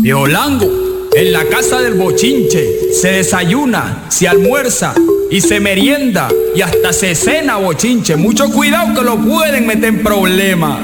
Viejo Lango, en la casa del bochinche se desayuna, se almuerza y se merienda y hasta se cena bochinche. Mucho cuidado que lo pueden meter en problemas.